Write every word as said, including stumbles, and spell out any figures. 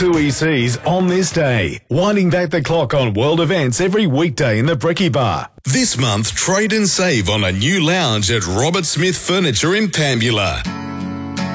two E Cs on this day, winding back the clock on world events every weekday in the Bricky Bar. This month, trade and save on a new lounge at Robert Smith Furniture in Pambula.